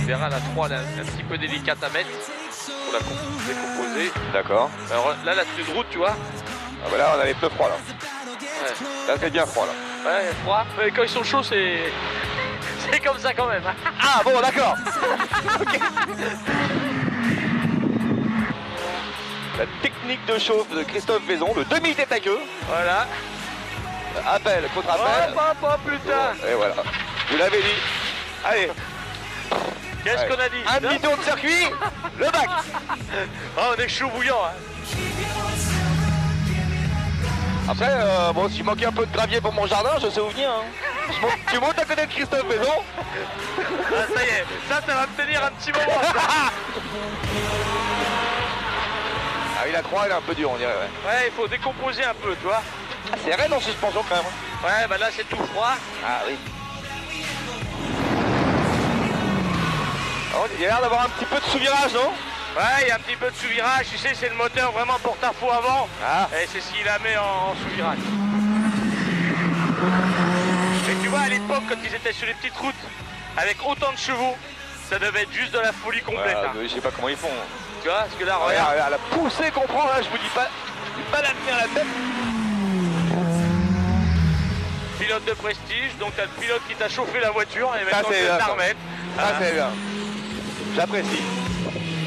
verras la 3 elle est un petit peu délicate à mettre pour la décomposer. D'accord. Alors là la tenue de route tu vois. Ah bah là on a les pneus froids là. Ouais. Là c'est bien froid là. Ouais, froid. Mais quand ils sont chauds c'est. C'est comme ça quand même. Ah bon d'accord. Ok. La technique de chauffe de Christophe Vaison, le demi-tête à queue. Voilà. Appel, contre-appel. Hop, putain. Et voilà. Vous l'avez dit. Allez. Qu'est-ce Ouais. qu'on a dit? Un demi-tour de circuit, le bac. Oh, on est chaud bouillant. Hein. Après, bon, s'il manquait un peu de gravier pour mon jardin, je sais où venir. Hein. Tu montes à côté de Christophe Vaison. Ah, ça y est, ça va me tenir un petit moment. Ah oui, la croix, elle est un peu dure, on dirait. Ouais, Ouais, il faut décomposer un peu, tu vois. ah, c'est raide en suspension quand même. Ouais, bah là c'est tout froid. Ah oui. Oh, il y a l'air d'avoir un petit peu de sous-virage, non? Ouais, il y a un petit peu de sous-virage, tu sais, c'est le moteur vraiment porte-à-faux avant. Ah. Et c'est ce qu'il la met en sous-virage. Et tu vois, à l'époque, quand ils étaient sur les petites routes, avec autant de chevaux, ça devait être juste de la folie complète. Ouais, Hein. je sais pas comment ils font. Tu vois, parce que là, Regarde, regarde. la poussée qu'on prend là, je vous dis pas, pas la tenir la tête. Pilote de prestige, donc t'as le pilote qui t'a chauffé la voiture et Ça maintenant c'est tu bien. vas la remettre. Ça c'est bien. J'apprécie.